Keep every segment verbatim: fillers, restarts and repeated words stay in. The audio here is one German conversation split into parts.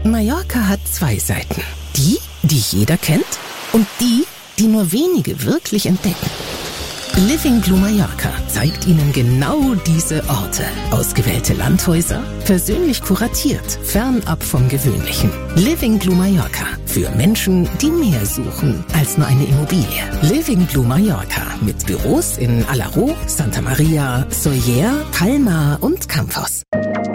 Mallorca hat zwei Seiten. Die, die jeder kennt und die, die nur wenige wirklich entdecken. Living Blue Mallorca zeigt Ihnen genau diese Orte. Ausgewählte Landhäuser, persönlich kuratiert, fernab vom Gewöhnlichen. Living Blue Mallorca für Menschen, die mehr suchen als nur eine Immobilie. Living Blue Mallorca mit Büros in Alaró, Santa Maria, Sóller, Palma und Campos.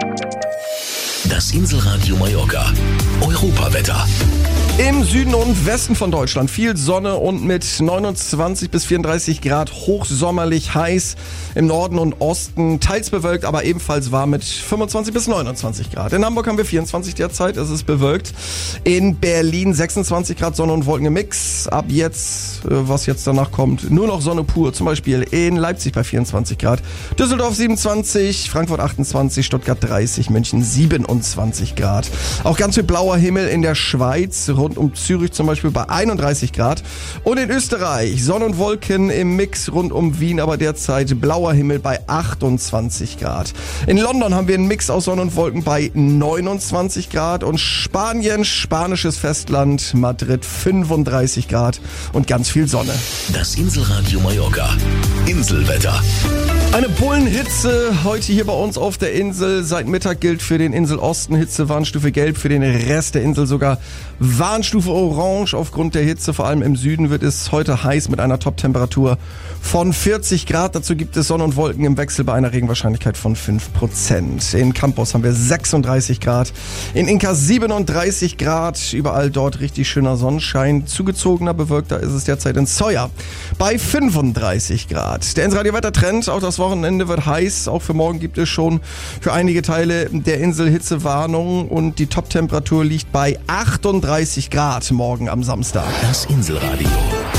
Das Inselradio Mallorca. Europawetter. Im Süden und Westen von Deutschland viel Sonne und mit neunundzwanzig bis vierunddreißig Grad hochsommerlich heiß. Im Norden und Osten teils bewölkt, aber ebenfalls warm mit fünfundzwanzig bis neunundzwanzig Grad. In Hamburg haben wir vierundzwanzig derzeit, es ist bewölkt. In Berlin sechsundzwanzig Grad Sonne und Wolken im Mix. Ab jetzt, was jetzt danach kommt, nur noch Sonne pur. Zum Beispiel in Leipzig bei vierundzwanzig Grad, Düsseldorf siebenundzwanzig, Frankfurt achtundzwanzig, Stuttgart dreißig, München siebenundzwanzig Grad. Auch ganz viel blauer Himmel in der Schweiz, rund um Zürich zum Beispiel bei einunddreißig Grad. Und in Österreich Sonne und Wolken im Mix rund um Wien, aber derzeit blauer Himmel bei achtundzwanzig Grad. In London haben wir einen Mix aus Sonne und Wolken bei neunundzwanzig Grad. Und Spanien, spanisches Festland, Madrid fünfunddreißig Grad und ganz viel Sonne. Das Inselradio Mallorca. Inselwetter. Eine Bullenhitze heute hier bei uns auf der Insel. Seit Mittag gilt für den Inselosten Hitzewarnstufe Gelb, für den Rest der Insel sogar Warnstufe Orange. Aufgrund der Hitze, vor allem im Süden, wird es heute heiß mit einer Toptemperatur von vierzig Grad. Dazu gibt es Sonne und Wolken im Wechsel bei einer Regenwahrscheinlichkeit von fünf Prozent. In Campos haben wir sechsunddreißig Grad, in Inka siebenunddreißig Grad. Überall dort richtig schöner Sonnenschein. Zugezogener, bewölkter ist es derzeit in Sóller bei fünfunddreißig Grad. Der Inselradio Wettertrend, auch das Wochenende wird heiß. Auch für morgen gibt es schon für einige Teile der Insel Hitzewarnung und die Toptemperatur liegt bei achtunddreißig Grad morgen am Samstag. Das Inselradio.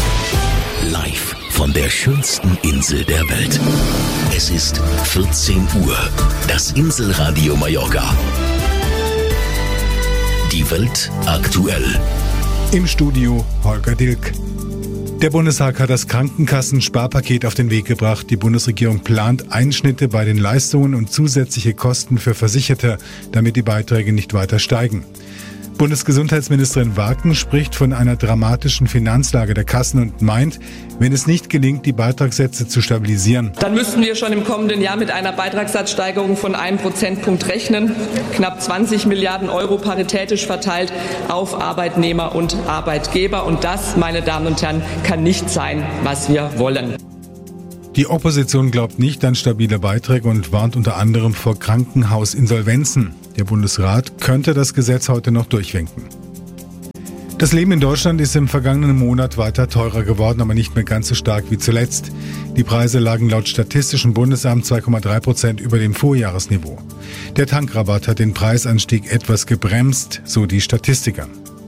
Live von der schönsten Insel der Welt. Es ist vierzehn Uhr. Das Inselradio Mallorca. Die Welt aktuell. Im Studio Holger Dilk. Der Bundestag hat das Krankenkassen-Sparpaket auf den Weg gebracht. Die Bundesregierung plant Einschnitte bei den Leistungen und zusätzliche Kosten für Versicherte, damit die Beiträge nicht weiter steigen. Bundesgesundheitsministerin Waken spricht von einer dramatischen Finanzlage der Kassen und meint, wenn es nicht gelingt, die Beitragssätze zu stabilisieren, dann müssten wir schon im kommenden Jahr mit einer Beitragssatzsteigerung von einem Prozentpunkt rechnen. Knapp zwanzig Milliarden Euro paritätisch verteilt auf Arbeitnehmer und Arbeitgeber. Und das, meine Damen und Herren, kann nicht sein, was wir wollen. Die Opposition glaubt nicht an stabile Beiträge und warnt unter anderem vor Krankenhausinsolvenzen. Der Bundesrat könnte das Gesetz heute noch durchwinken. Das Leben in Deutschland ist im vergangenen Monat weiter teurer geworden, aber nicht mehr ganz so stark wie zuletzt. Die Preise lagen laut Statistischem Bundesamt zwei Komma drei Prozent über dem Vorjahresniveau. Der Tankrabatt hat den Preisanstieg etwas gebremst, so die Statistiker.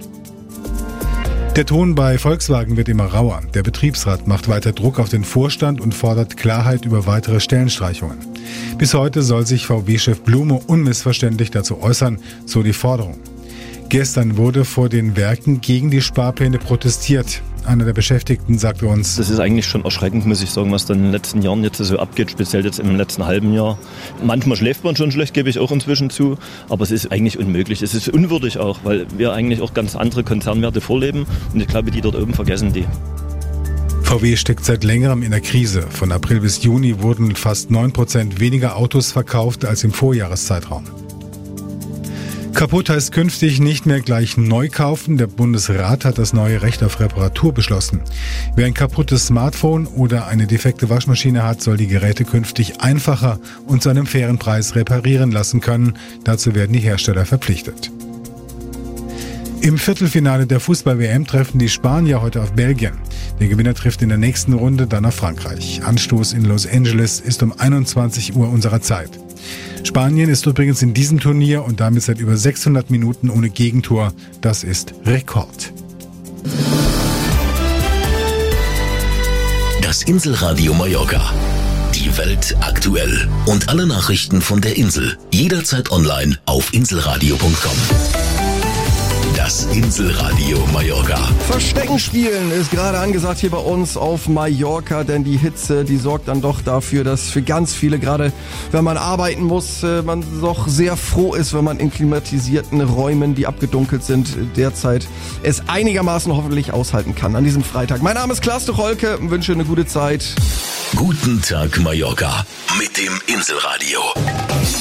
Der Ton bei Volkswagen wird immer rauer. Der Betriebsrat macht weiter Druck auf den Vorstand und fordert Klarheit über weitere Stellenstreichungen. Bis heute soll sich V W-Chef Blume unmissverständlich dazu äußern, so die Forderung. Gestern wurde vor den Werken gegen die Sparpläne protestiert. Einer der Beschäftigten sagte uns: Das ist eigentlich schon erschreckend, muss ich sagen, was dann in den letzten Jahren jetzt so abgeht, speziell jetzt im letzten halben Jahr. Manchmal schläft man schon schlecht, gebe ich auch inzwischen zu, aber es ist eigentlich unmöglich. Es ist unwürdig auch, weil wir eigentlich auch ganz andere Konzernwerte vorleben und ich glaube, die dort oben vergessen die. V W steckt seit längerem in der Krise. Von April bis Juni wurden fast neun Prozent weniger Autos verkauft als im Vorjahreszeitraum. Kaputt heißt künftig nicht mehr gleich neu kaufen. Der Bundesrat hat das neue Recht auf Reparatur beschlossen. Wer ein kaputtes Smartphone oder eine defekte Waschmaschine hat, soll die Geräte künftig einfacher und zu einem fairen Preis reparieren lassen können. Dazu werden die Hersteller verpflichtet. Im Viertelfinale der Fußball-W M treffen die Spanier heute auf Belgien. Der Gewinner trifft in der nächsten Runde dann auf Frankreich. Anstoß in Los Angeles ist um einundzwanzig Uhr unserer Zeit. Spanien ist übrigens in diesem Turnier und damit seit über sechshundert Minuten ohne Gegentor. Das ist Rekord. Das Inselradio Mallorca. Die Welt aktuell. Und alle Nachrichten von der Insel. Jederzeit online auf inselradio punkt com. Das Inselradio Mallorca. Verstecken spielen ist gerade angesagt hier bei uns auf Mallorca, denn die Hitze, die sorgt dann doch dafür, dass für ganz viele, gerade wenn man arbeiten muss, man doch sehr froh ist, wenn man in klimatisierten Räumen, die abgedunkelt sind, derzeit es einigermaßen hoffentlich aushalten kann an diesem Freitag. Mein Name ist Klaas Tucholke, wünsche eine gute Zeit. Guten Tag Mallorca mit dem Inselradio.